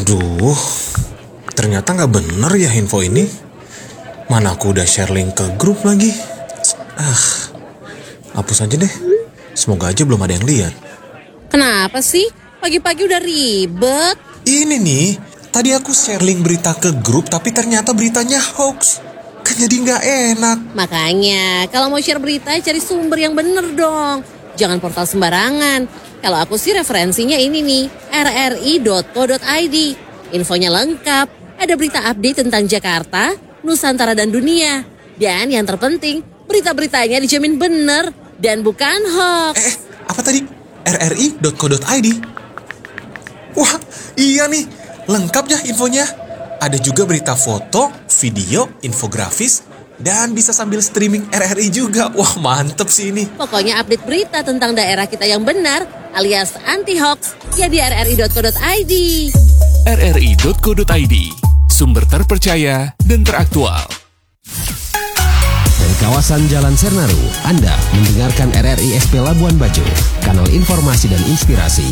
Aduh, ternyata nggak bener ya info ini. Mana aku udah share link ke grup lagi. Hapus aja deh. Semoga aja belum ada yang lihat. Kenapa sih? Pagi-pagi udah ribet. Ini nih, tadi aku share link berita ke grup tapi ternyata beritanya hoax. Kan jadi nggak enak. Makanya, kalau mau share berita, cari sumber yang bener dong. Jangan portal sembarangan. Kalau aku sih referensinya ini nih, rri.co.id. Infonya lengkap, ada berita update tentang Jakarta, Nusantara dan dunia. Dan yang terpenting, berita-beritanya dijamin bener dan bukan hoax. Apa tadi? rri.co.id? Wah, iya nih, lengkap ya infonya. Ada juga berita foto, video, infografis, dan bisa sambil streaming RRI juga. Wah, mantep sih ini. Pokoknya update berita tentang daerah kita yang benar alias anti-hoax ya di rri.co.id. rri.co.id, sumber terpercaya dan teraktual. Dari kawasan Jalan Sernaru, Anda mendengarkan RRI SP Labuan Bajo, kanal informasi dan inspirasi.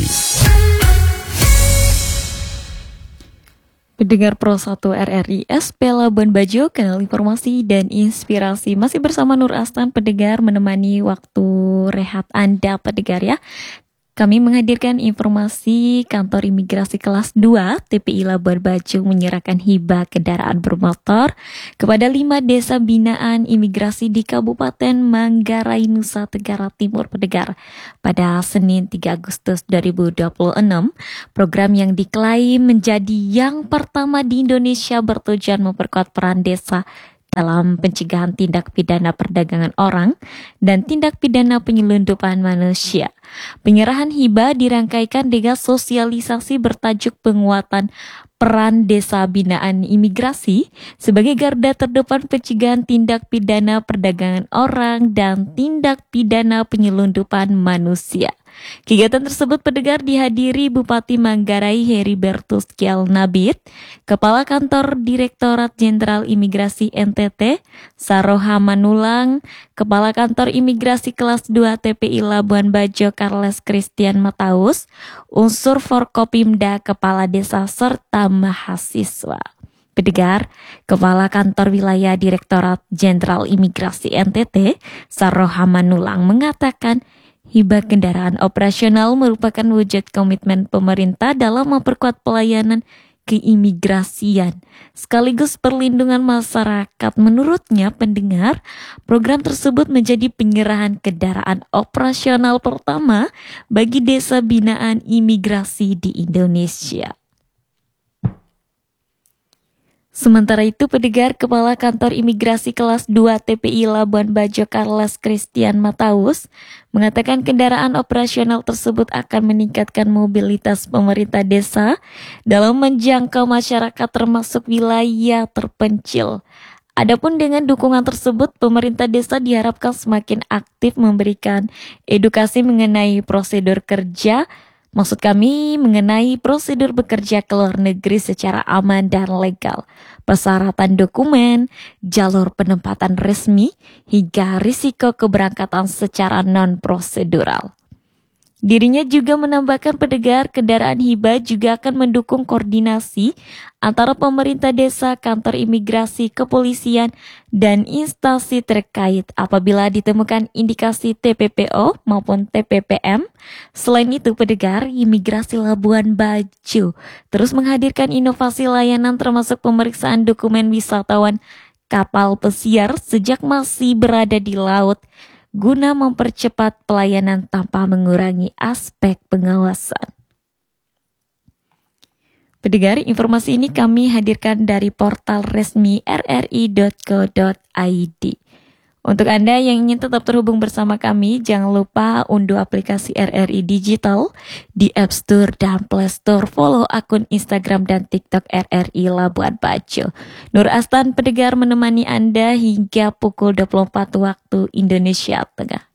Pendengar Pro 1 RRI SP Labuan Bajo, kanal informasi dan inspirasi. Masih bersama Nur Astan, pendengar, menemani waktu rehat Anda, pendengar ya. Kami menghadirkan informasi kantor imigrasi kelas 2 TPI Labuan Bajo menyerahkan hibah kendaraan bermotor kepada 5 desa binaan imigrasi di Kabupaten Manggarai, Nusa Tenggara Timur, pendengar. Pada Senin 3 Agustus 2026, program yang diklaim menjadi yang pertama di Indonesia bertujuan memperkuat peran desa dalam pencegahan tindak pidana perdagangan orang dan tindak pidana penyelundupan manusia. Penyerahan hibah dirangkaikan dengan sosialisasi bertajuk penguatan peran desa binaan imigrasi sebagai garda terdepan pencegahan tindak pidana perdagangan orang dan tindak pidana penyelundupan manusia. Kegiatan tersebut pendengar dihadiri Bupati Manggarai Heribertus Kial Nabit, Kepala Kantor Direktorat Jenderal Imigrasi NTT, Saroha Manulang, Kepala Kantor Imigrasi Kelas 2 TPI Labuan Bajo Carles Christian Mataus, unsur Forkopimda, Kepala Desa, serta mahasiswa. Pendengar, Kepala Kantor Wilayah Direktorat Jenderal Imigrasi NTT, Saroha Manulang mengatakan, hibah kendaraan operasional merupakan wujud komitmen pemerintah dalam memperkuat pelayanan keimigrasian sekaligus perlindungan masyarakat. Menurutnya, pendengar, program tersebut menjadi penyerahan kendaraan operasional pertama bagi desa binaan imigrasi di Indonesia. Sementara itu, pendengar, Kepala Kantor Imigrasi Kelas 2 TPI Labuan Bajo Carles Christian Mataus mengatakan kendaraan operasional tersebut akan meningkatkan mobilitas pemerintah desa dalam menjangkau masyarakat termasuk wilayah terpencil. Adapun dengan dukungan tersebut, pemerintah desa diharapkan semakin aktif memberikan edukasi mengenai prosedur kerja, maksud kami mengenai prosedur bekerja ke luar negeri secara aman dan legal, persyaratan dokumen, jalur penempatan resmi, hingga risiko keberangkatan secara non-prosedural. Dirinya juga menambahkan pendengar, kendaraan hibah juga akan mendukung koordinasi antara pemerintah desa, kantor imigrasi, kepolisian, dan instansi terkait apabila ditemukan indikasi TPPO maupun TPPM. Selain itu, pendengar, Imigrasi Labuan Bajo terus menghadirkan inovasi layanan termasuk pemeriksaan dokumen wisatawan kapal pesiar sejak masih berada di laut, guna mempercepat pelayanan tanpa mengurangi aspek pengawasan. Pendengar, informasi ini kami hadirkan dari portal resmi rri.co.id. Untuk Anda yang ingin tetap terhubung bersama kami, jangan lupa unduh aplikasi RRI Digital di App Store dan Play Store. Follow akun Instagram dan TikTok RRI Labuan Bajo. Nur Astan, pendengar, menemani Anda hingga pukul 24 waktu Indonesia Tengah.